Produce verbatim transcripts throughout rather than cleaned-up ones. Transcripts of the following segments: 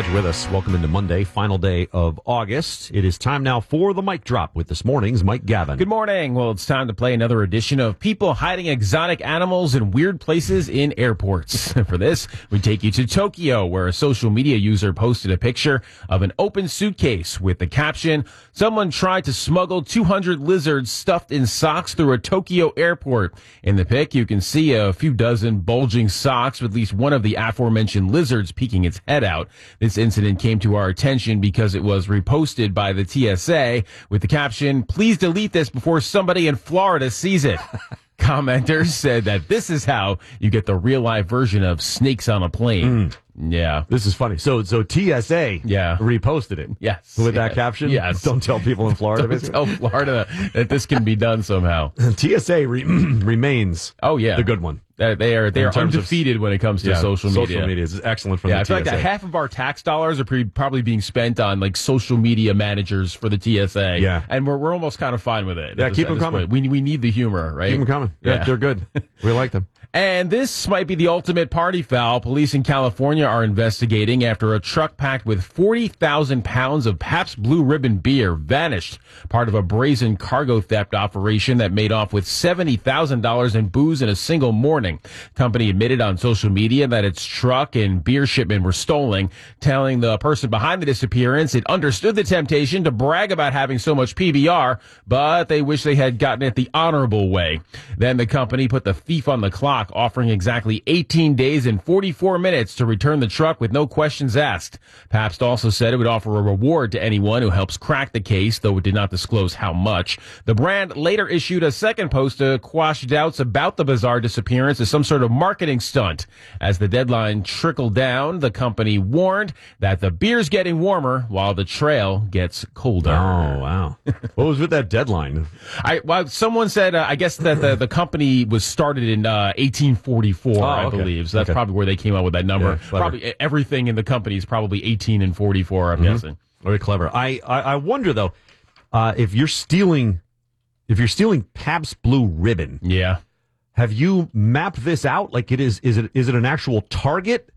you're with us. Welcome into Monday, final day of August. It is time now for the Mic Drop with this morning's Mike Gavin. Good morning. Well, it's time to play another edition of People Hiding Exotic Animals in Weird Places in Airports. For this, we take you to Tokyo, where a social media user posted a picture of an open suitcase with the caption, "Someone tried to smuggle two hundred lizards stuffed in socks through a Tokyo airport." In the pic, you can see a few dozen bulging socks with at least one of the aforementioned lizards peeking its head out. This incident came to our attention because it was reposted by the T S A with the caption, "Please delete this before somebody in Florida sees it." Commenters said that this is how you get the real-life version of snakes on a plane. Mm. Yeah. This is funny. So so T S A yeah. reposted it. Yes. With yeah. that caption? Yes. Don't tell people in Florida. Don't tell Florida that this can be done somehow. T S A re- remains oh, yeah. the good one. Uh, they are they in are undefeated of, when it comes to yeah, social media. Social media is excellent from yeah, the T S A. I feel like that half of our tax dollars are pre- probably being spent on like social media managers for the T S A. Yeah. And we're we're almost kind of fine with it. Yeah, this, keep them coming. Point. We we need the humor, right? Keep them coming. Yeah, yeah. They're good. We like them. And this might be the ultimate party foul. Police in California are investigating after a truck packed with forty thousand pounds of Pabst Blue Ribbon beer vanished, part of a brazen cargo theft operation that made off with seventy thousand dollars in booze in a single morning. Company admitted on social media that its truck and beer shipment were stolen, telling the person behind the disappearance it understood the temptation to brag about having so much P B R, but they wish they had gotten it the honorable way. Then the company put the thief on the clock, offering exactly eighteen days and forty-four minutes to return the truck with no questions asked. Pabst also said it would offer a reward to anyone who helps crack the case, though it did not disclose how much. The brand later issued a second post to quash doubts about the bizarre disappearance as some sort of marketing stunt. As the deadline trickled down, the company warned that the beer's getting warmer while the trail gets colder. Oh, wow. What was with that deadline? I well, someone said, uh, I guess that the, the company was started in uh, eighteen forty-four, oh, I okay. believe. So that's okay. probably where they came up with that number. Yeah, probably everything in the company is probably eighteen and forty-four, I'm mm-hmm. guessing. Very clever. I, I, I wonder, though, uh, if you're stealing if you're stealing Pabst Blue Ribbon. Yeah. Have you mapped this out? Like, it is, is it is it an actual target,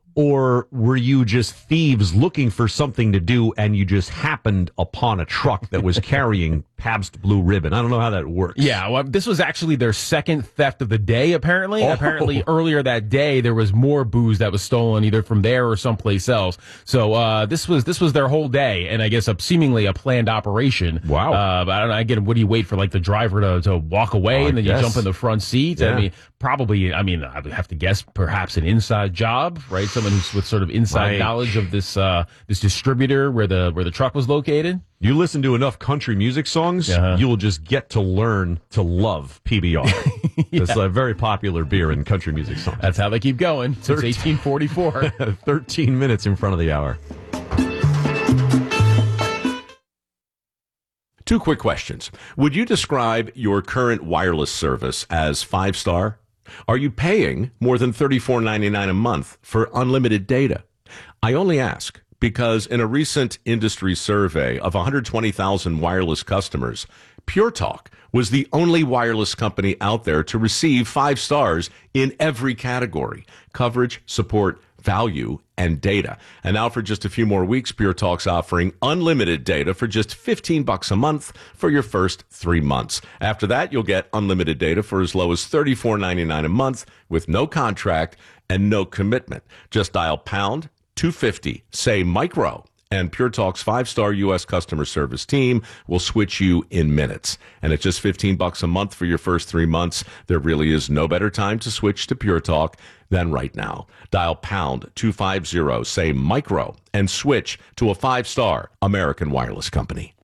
or were you just thieves looking for something to do and you just happened upon a truck that was carrying Pabst Blue Ribbon? I don't know how that works. Yeah, well, this was actually their second theft of the day, apparently. Oh. Apparently, earlier that day, there was more booze that was stolen either from there or someplace else. So uh, this was this was their whole day, and I guess a, seemingly a planned operation. Wow. Uh, but I don't know, again, what do you wait for, like, the driver to, to walk away, oh, and then guess. you jump in the front seat? Yeah. I mean, probably, I mean, I would have to guess perhaps an inside job, right? Someone who's with sort of inside right. knowledge of this uh, this distributor where the where the truck was located. You listen to enough country music songs, uh-huh. you will just get to learn to love P B R. yeah. It's a very popular beer in country music songs. That's how they keep going since eighteen forty-four. thirteen minutes in front of the hour. Two quick questions. Would you describe your current wireless service as five-star? Are you paying more than thirty-four ninety-nine a month for unlimited data? I only ask because in a recent industry survey of one hundred twenty thousand wireless customers, Pure Talk was the only wireless company out there to receive five stars in every category: coverage, support, value, and data. And now for just a few more weeks, Pure Talk's offering unlimited data for just fifteen bucks a month for your first three months. After that, you'll get unlimited data for as low as thirty-four ninety-nine a month with no contract and no commitment. Just dial pound two fifty, say micro, and Pure Talk's five-star U S customer service team will switch you in minutes. And at just fifteen bucks a month for your first three months, there really is no better time to switch to Pure Talk than right now. Dial pound two fifty, say micro, and switch to a five-star American wireless company.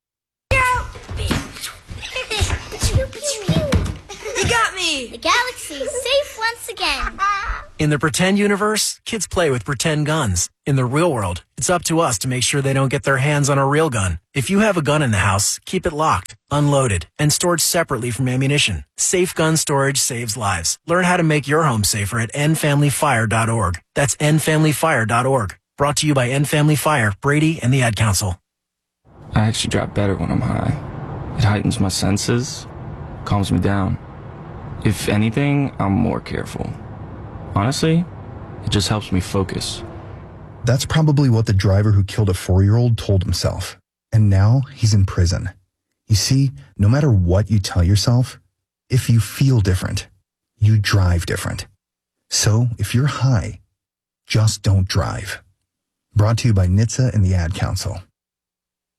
You got me! The galaxy's safe once again. In the pretend universe, kids play with pretend guns. In the real world, it's up to us to make sure they don't get their hands on a real gun. If you have a gun in the house, keep it locked, unloaded, and stored separately from ammunition. Safe gun storage saves lives. Learn how to make your home safer at end family fire dot org. That's end family fire dot org. Brought to you by End Family Fire, Brady, and the Ad Council. I actually drive better when I'm high. It heightens my senses, calms me down. If anything, I'm more careful. Honestly, it just helps me focus. That's probably what the driver who killed a four-year-old told himself. And now he's in prison. You see, no matter what you tell yourself, if you feel different, you drive different. So if you're high, just don't drive. Brought to you by N H T S A and the Ad Council.